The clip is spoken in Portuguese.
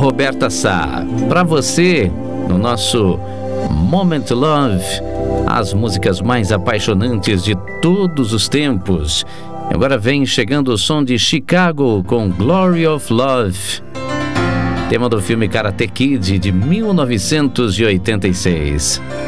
Roberta Sá. Para você, no nosso Moment Love, as músicas mais apaixonantes de todos os tempos. Agora vem chegando o som de Chicago com Glory of Love, tema do filme Karate Kid de 1986.